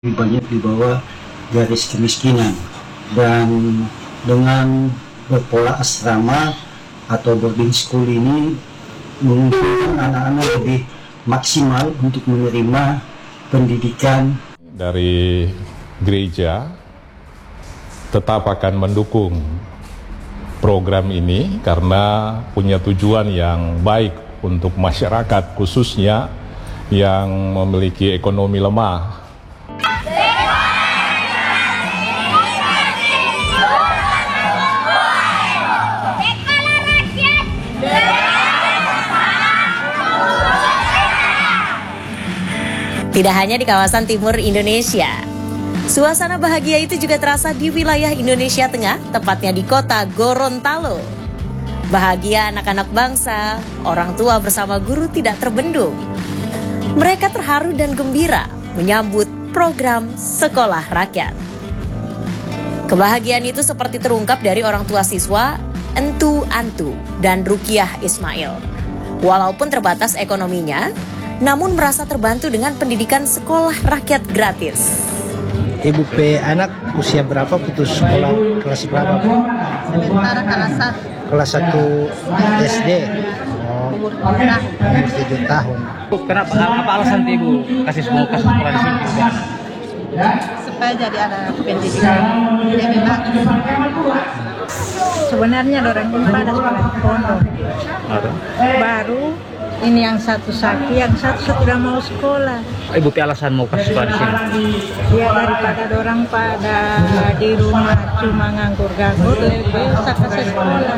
lebih banyak di bawah garis kemiskinan, dan dengan berpola asrama atau boarding school ini memungkinkan anak-anak lebih maksimal untuk menerima pendidikan. Dari gereja tetap akan mendukung program ini karena punya tujuan yang baik untuk masyarakat, khususnya yang memiliki ekonomi lemah. Tidak hanya di kawasan timur Indonesia, suasana bahagia itu juga terasa di wilayah Indonesia Tengah, tepatnya di kota Gorontalo. Bahagia anak-anak bangsa, orang tua bersama guru tidak terbendung. Mereka terharu dan gembira menyambut program Sekolah Rakyat. Kebahagiaan itu seperti terungkap dari orang tua siswa Entu Antu dan Rukiah Ismail. Walaupun terbatas ekonominya, namun merasa terbantu dengan pendidikan sekolah rakyat gratis. Ibu P, anak usia berapa putus sekolah, kelas berapa? Sementara Kelas 1 SD. umur 7 tahun. Kenapa, apa alasan ibu kasih sekolah di sini? supaya jadi anak pendidikan. Ya memang sebenarnya orang ini pada sekolah di pondok. Baru ini yang satu sakit, yang satu sudah mau sekolah. Ibu Pi alasan mau kasih sekolah di sini? Ya daripada orang pada di rumah cuma nganggur-nganggur, lebih usah kasih sekolah.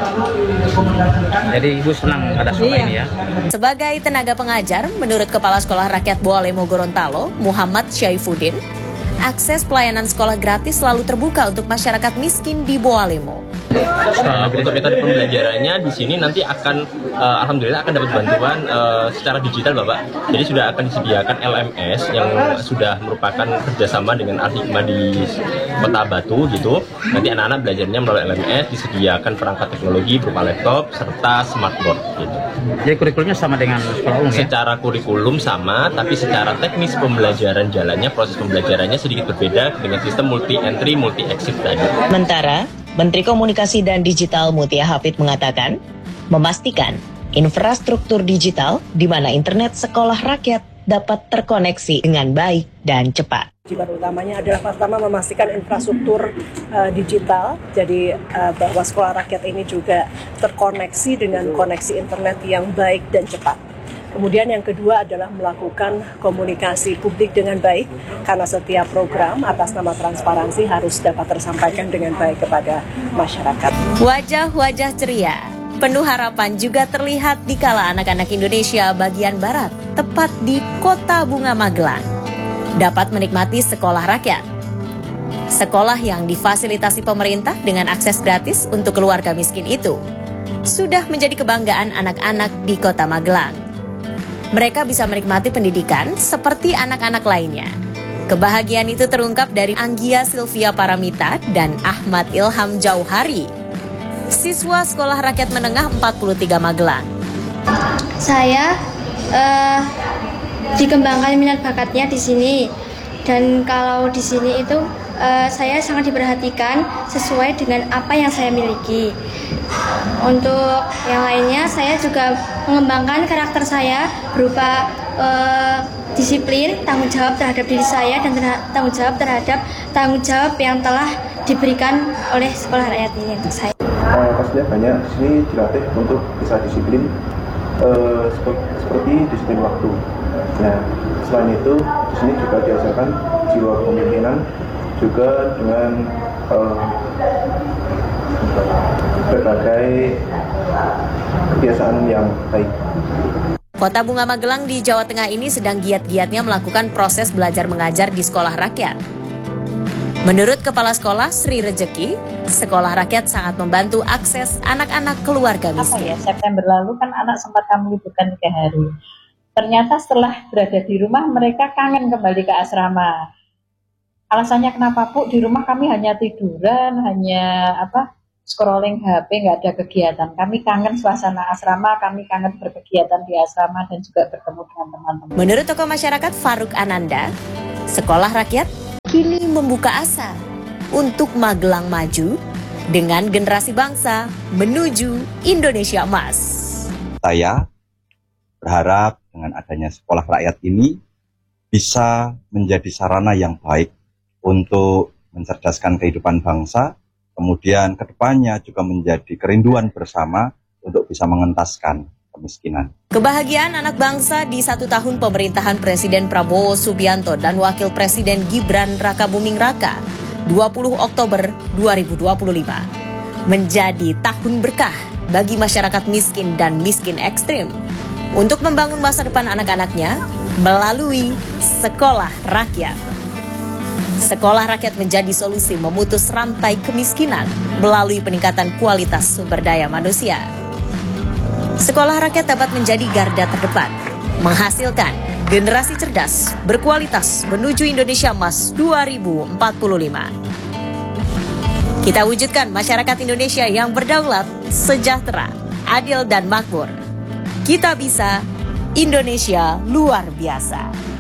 Jadi ibu senang ada sekolah ini ya? Sebagai tenaga pengajar, menurut Kepala Sekolah Rakyat Boalemo Gorontalo, Muhammad Syaifuddin, akses pelayanan sekolah gratis selalu terbuka untuk masyarakat miskin di Boalemo. Untuk metode pembelajarannya di sini nanti akan alhamdulillah akan dapat bantuan secara digital Bapak. Jadi sudah akan disediakan LMS yang sudah merupakan kerjasama dengan Al-Hikmah di Kota Batu gitu. Nanti anak-anak belajarnya melalui LMS, disediakan perangkat teknologi berupa laptop serta smartboard gitu. Jadi kurikulumnya sama dengan sekolah umum ya? Secara kurikulum sama, tapi secara teknis pembelajaran jalannya, proses pembelajarannya sedikit berbeda dengan sistem multi entry, multi exit tadi. Sementara, Menteri Komunikasi dan Digital Mutia Hafid mengatakan, memastikan infrastruktur digital di mana internet sekolah rakyat dapat terkoneksi dengan baik dan cepat. Kewajiban utamanya adalah pertama memastikan infrastruktur digital, jadi bahwa sekolah rakyat ini juga terkoneksi dengan koneksi internet yang baik dan cepat. Kemudian yang kedua adalah melakukan komunikasi publik dengan baik, karena setiap program atas nama transparansi harus dapat tersampaikan dengan baik kepada masyarakat. Wajah-wajah ceria, penuh harapan juga terlihat di kala anak-anak Indonesia bagian barat, tepat di Kota Bunga Magelang, dapat menikmati sekolah rakyat. Sekolah yang difasilitasi pemerintah dengan akses gratis untuk keluarga miskin itu sudah menjadi kebanggaan anak-anak di Kota Magelang. Mereka bisa menikmati pendidikan seperti anak-anak lainnya. Kebahagiaan itu terungkap dari Anggia Sylvia Paramita dan Ahmad Ilham Jauhari, siswa Sekolah Rakyat Menengah 43 Magelang. Saya dikembangkan minat bakatnya di sini, dan kalau di sini itu saya sangat diperhatikan sesuai dengan apa yang saya miliki. Untuk yang lainnya, saya juga mengembangkan karakter saya berupa disiplin, tanggung jawab terhadap diri saya, dan tanggung jawab terhadap tanggung jawab yang telah diberikan oleh sekolah rakyat ini untuk saya. Pastinya banyak di sini dilatih untuk bisa disiplin, seperti disiplin waktu. Nah, selain itu di sini juga diajarkan jiwa kepemimpinan juga dengan berbagai kebiasaan yang baik. Kota Bunga Magelang di Jawa Tengah ini sedang giat-giatnya melakukan proses belajar mengajar di sekolah rakyat. Menurut Kepala Sekolah Sri Rejeki, sekolah rakyat sangat membantu akses anak-anak keluarga miskin. September lalu kan anak sempat kami liburkan 3 hari. Ternyata setelah berada di rumah mereka kangen kembali ke asrama. Alasannya kenapa Bu? Di rumah kami hanya tiduran, hanya scrolling HP, nggak ada kegiatan. Kami kangen suasana asrama, kami kangen berkegiatan di asrama dan juga bertemu dengan teman-teman. Menurut tokoh masyarakat Faruk Ananda, sekolah rakyat kini membuka asa untuk Magelang maju dengan generasi bangsa menuju Indonesia Emas. Saya berharap dengan adanya sekolah rakyat ini bisa menjadi sarana yang baik untuk mencerdaskan kehidupan bangsa, kemudian kedepannya juga menjadi kerinduan bersama untuk bisa mengentaskan kemiskinan. Kebahagiaan anak bangsa di 1 tahun pemerintahan Presiden Prabowo Subianto dan Wakil Presiden Gibran Rakabuming Raka 20 Oktober 2025 menjadi tahun berkah bagi masyarakat miskin dan miskin ekstrim untuk membangun masa depan anak-anaknya melalui sekolah rakyat. Sekolah rakyat menjadi solusi memutus rantai kemiskinan melalui peningkatan kualitas sumber daya manusia. Sekolah rakyat dapat menjadi garda terdepan, menghasilkan generasi cerdas, berkualitas menuju Indonesia Emas 2045. Kita wujudkan masyarakat Indonesia yang berdaulat, sejahtera, adil dan makmur. Kita bisa, Indonesia luar biasa.